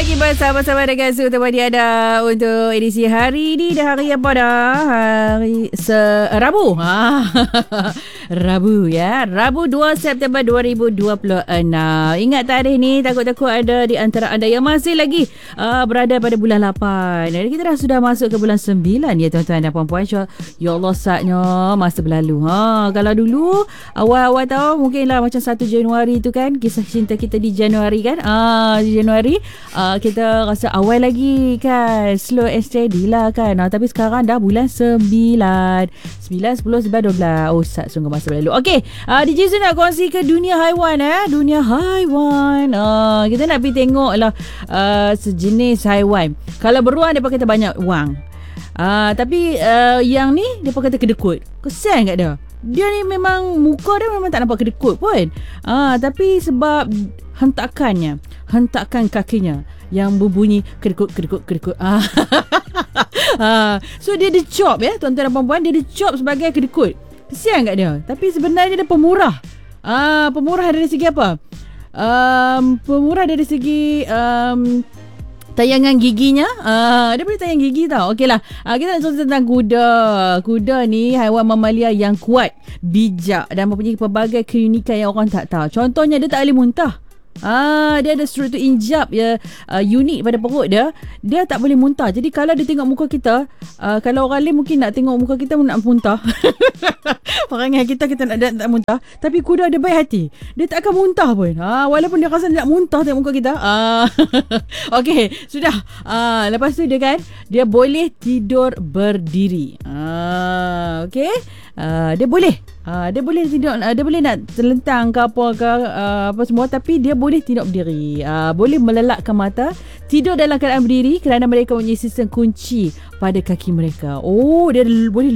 lagi bersama-sama dengan Sultan Ada untuk edisi hari ni. Dah hari apa dah? Hari Rabu. Rabu ya. Rabu 2 September 2026. Ingat tarikh ni, takut-takut ada di antara anda yang masih lagi berada pada bulan 8. Jadi kita sudah masuk ke bulan 9 ya tuan-tuan dan puan-puan. Ya Allah, saatnya masa berlalu. Kalau dulu awal-awal tahun mungkinlah macam 1 Januari tu kan, kisah cinta kita di Januari kan. Di Januari kita rasa awal lagi kan, slow and steady lah kan. Tapi sekarang dah bulan 9, 10, 11, 12. Oh, sungguh masa berlalu. Okey, DJ Su nak kongsi ke dunia haiwan. Dunia haiwan. Kita nak pergi tengok lah sejenis haiwan. Kalau beruang dia kata banyak wang. Tapi yang ni dia kata kedekut. Kesian kat dia. Dia ni memang muka dia memang tak nampak kedekut pun. Tapi sebab hentakan kakinya yang berbunyi kedekut. So dia dicop ya tuan-tuan dan puan-puan, dia dicop sebagai kedekut. Kesian kat dia. Tapi sebenarnya dia pemurah. Pemurah dari segi apa? Pemurah dari segi tayangan giginya. Dia boleh tayang gigi tau. Okeylah, kita nak cerita tentang kuda. Kuda ni haiwan mamalia yang kuat, bijak dan mempunyai pelbagai keunikan yang orang tak tahu. Contohnya dia tak boleh muntah. Dia ada struktur injap ya, unik pada perut dia. Dia tak boleh muntah. Jadi kalau dia tengok muka kita, kalau orang lain mungkin nak tengok muka kita nak muntah. Perangai kita nak muntah. Tapi kuda dia baik hati, dia tak akan muntah pun. Walaupun dia rasa dia nak muntah tengok muka kita. Okey, sudah. Lepas tu dia kan, dia boleh tidur berdiri. Okey, dia boleh tidur, dia boleh nak terlentang ke apa ke apa semua, tapi dia boleh tidur berdiri. Boleh melelakkan mata, tidur dalam keadaan berdiri kerana mereka mempunyai sistem kunci pada kaki mereka. Dia boleh